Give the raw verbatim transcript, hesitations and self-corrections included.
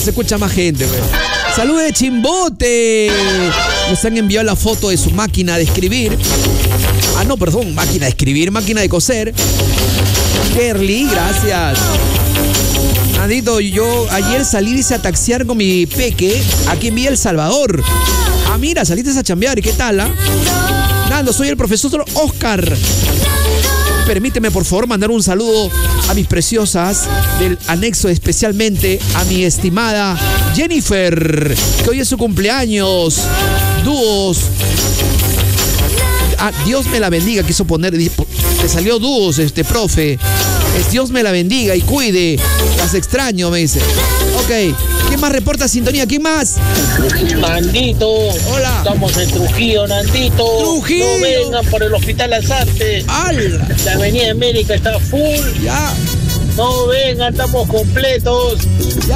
se escucha más gente, güey. ¡Salud de Chimbote! Nos han enviado la foto de su máquina de escribir. Ah, no, perdón, máquina de escribir, máquina de coser. Kerly, gracias. Nandito, yo ayer salí dice, a taxiar con mi peque aquí en Villa El Salvador. Ah, mira, saliste a chambear, ¿y qué tal, ah? Nando, soy el profesor Oscar. Permíteme, por favor, mandar un saludo a mis preciosas del anexo, especialmente a mi estimada Jennifer, que hoy es su cumpleaños. Dúos. Ah, Dios me la bendiga, quiso poner, te salió dúos, este profe. Es Dios me la bendiga y cuide. Las extraño, me dice. Ok, ¿quién más reporta sintonía? ¿Quién más? Nandito. Hola. Estamos en Trujillo, Nandito. Trujillo. No vengan por el Hospital Lazarte. ¡Hala! La Avenida América está full. Ya. No vengan, estamos completos. Ya.